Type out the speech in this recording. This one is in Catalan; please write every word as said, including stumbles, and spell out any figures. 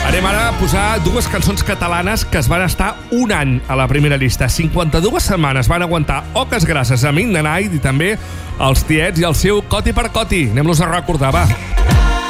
Anem ara a posar dues cançons catalanes que es van estar un any a la primera llista. cinquanta-dues setmanes van aguantar Oques Grasses amb In the Night i també els Tiets i el seu Coti per Coti. Anem-los a recordar, va.